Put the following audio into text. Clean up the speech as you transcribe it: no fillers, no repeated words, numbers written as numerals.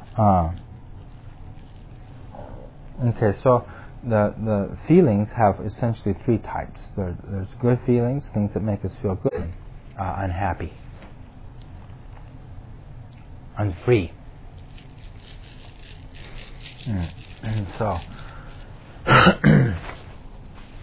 Okay, so the feelings have essentially three types. There's good feelings, things that make us feel good, unhappy, unfree. And so